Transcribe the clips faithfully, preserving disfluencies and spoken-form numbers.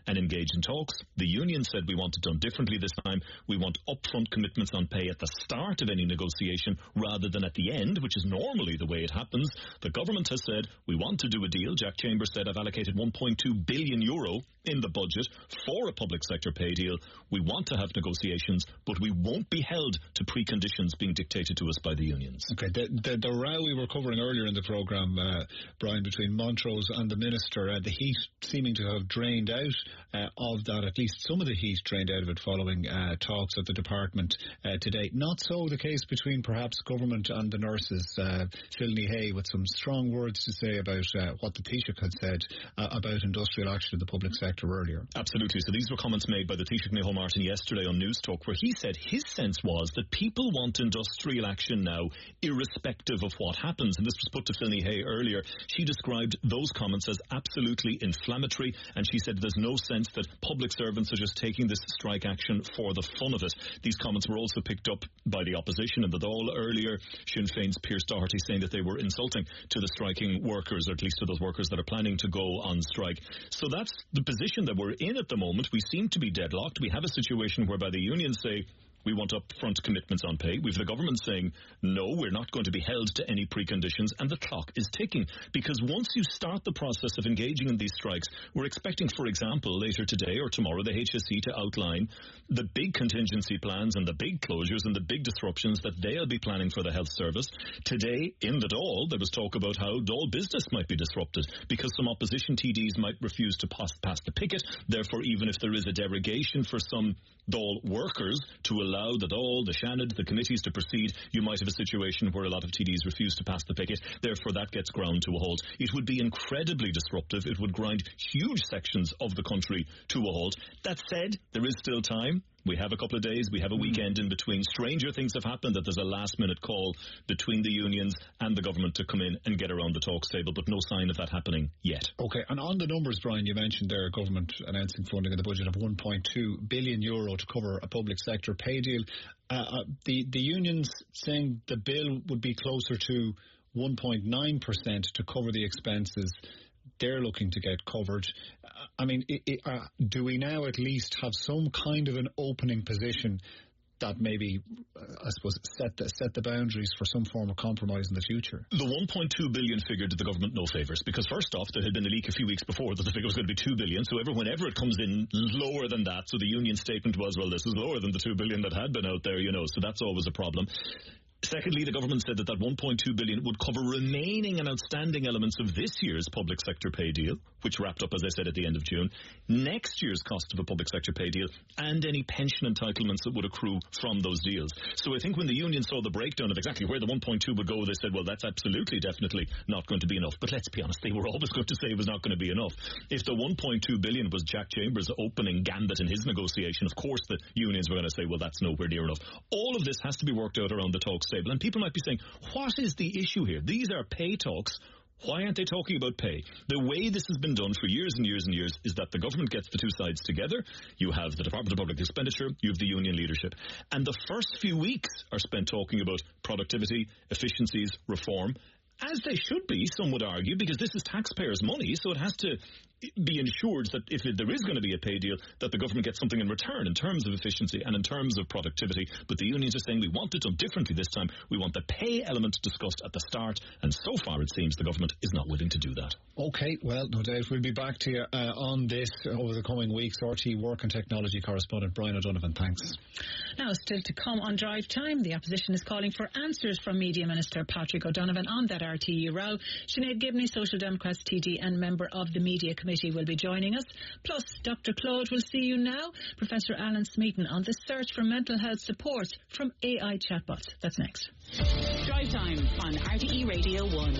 and engage in talks. The union said we want it done differently this time. We want upfront commitments on pay at the start of any negotiation rather than at the end, which is normally the way it happens. The government has said we want to do a deal. Jack Chambers said I've allocated one point two billion euro in the budget for a public sector pay deal. We want to have negotiations, but we won't be held to preconditions being dictated to us by the unions. Okay, the, the, the row we were covering earlier in the programme, uh, Brian, between Montrose and the Minister, uh, the heat seeming to have drained out uh, of that, at least some of the heat drained out of it following uh, talks at the department uh, today. Not so the case between perhaps government and the nurses. Uh, Phil Hay with some strong words to say about uh, what the Taoiseach had said uh, about industrial action in the public sector earlier. Absolutely. So these were comments made by the Taoiseach Micheál Martin yesterday on News Talk, where he said his sense was that people want industrial action now, irrespective of what happens. And this was put to Phil Hay earlier. She described those comments as absolutely inflammatory, and she said there's no sense that public servants are just taking this strike action for the fun of it. These comments were also picked up by the opposition in the Dáil earlier. Sinn Féin's Pierce Doherty saying that they were insulting to the striking workers, or at least to those workers that are planning to go on strike. So that's the position that we're in at the moment. We seem to be deadlocked. We have a situation whereby the unions say we want upfront commitments on pay. We've the government saying, no, we're not going to be held to any preconditions, and the clock is ticking. Because once you start the process of engaging in these strikes, we're expecting, for example, later today or tomorrow, the H S E to outline the big contingency plans and the big closures and the big disruptions that they'll be planning for the health service. Today, in the Dáil, there was talk about how Dáil business might be disrupted because some opposition T Ds might refuse to pass, pass the picket. Therefore, even if there is a derogation for some Dáil workers to allow the Dáil, the Seanad, the committees to proceed, you might have a situation where a lot of T Ds refuse to pass the picket. Therefore, that gets ground to a halt. It would be incredibly disruptive. It would grind huge sections of the country to a halt. That said, there is still time. We have a couple of days, we have a weekend in between. Stranger things have happened, that there's a last minute call between the unions and the government to come in and get around the talks table, but no sign of that happening yet. Okay, and on the numbers, Brian, you mentioned there government announcing funding in the budget of one point two billion euro to cover a public sector pay deal. Uh, uh, the, the unions saying the bill would be closer to one point nine percent to cover the expenses they're looking to get covered. I mean, it, it, uh, do we now at least have some kind of an opening position that maybe, uh, I suppose, set the, set the boundaries for some form of compromise in the future? The one point two billion figure did the government no favours, because first off, there had been a leak a few weeks before that the figure was going to be two billion, so ever, whenever it comes in lower than that, so the union statement was, well, this is lower than the two billion that had been out there, you know, so that's always a problem. Secondly, the government said that that one point two billion would cover remaining and outstanding elements of this year's public sector pay deal, which wrapped up, as I said, at the end of June, next year's cost of a public sector pay deal, and any pension entitlements that would accrue from those deals. So I think when the union saw the breakdown of exactly where the one point two would go, they said, well, that's absolutely, definitely not going to be enough. But let's be honest, they were always going to say it was not going to be enough. If the one point two billion was Jack Chambers' opening gambit in his negotiation, of course the unions were going to say, well, that's nowhere near enough. All of this has to be worked out around the talks table. And people might be saying, what is the issue here? These are pay talks. Why aren't they talking about pay? The way this has been done for years and years and years is that the government gets the two sides together. You have the Department of Public Expenditure, you have the union leadership. And the first few weeks are spent talking about productivity, efficiencies, reform, as they should be, some would argue, because this is taxpayers' money, so it has to be ensured that if there is going to be a pay deal, that the government gets something in return in terms of efficiency and in terms of productivity. But the unions are saying we want it done differently this time. We want the pay element discussed at the start, and so far it seems the government is not willing to do that. Okay, well, no doubt we'll be back to you uh, on this over the coming weeks. R T Work and Technology correspondent Brian O'Donovan, thanks. Now, still to come on Drive Time, the opposition is calling for answers from Media Minister Patrick O'Donovan on that R T E row. Sinead Gibney, Social Democrats T D and member of the Media Committee, will be joining us. Plus, Doctor Claude will see you now. Professor Alan Smeaton on the search for mental health support from A I chatbots. That's next. Drive Time on R T E Radio one.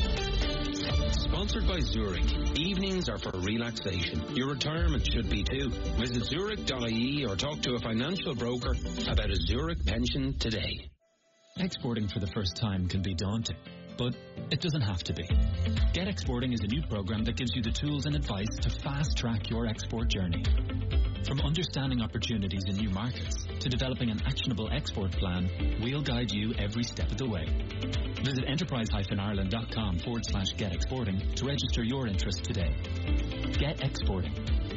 Sponsored by Zurich. Evenings are for relaxation. Your retirement should be too. Visit Zurich dot I E or talk to a financial broker about a Zurich pension today. Exporting for the first time can be daunting, but it doesn't have to be. Get Exporting is a new program that gives you the tools and advice to fast-track your export journey. From understanding opportunities in new markets to developing an actionable export plan, we'll guide you every step of the way. Visit enterprise-ireland.com forward slash get exporting to register your interest today. Get Exporting.